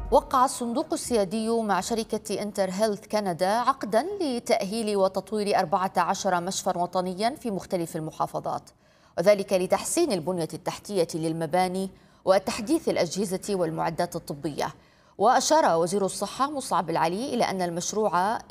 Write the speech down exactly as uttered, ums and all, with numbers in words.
وقع الصندوق السيادي مع شركة انتر هيلث كندا عقدا لتأهيل وتطوير أربعة عشر مشفى وطنيا في مختلف المحافظات، وذلك لتحسين البنية التحتية للمباني وتحديث الأجهزة والمعدات الطبية. وأشار وزير الصحة مصعب العلي إلى أن المشروع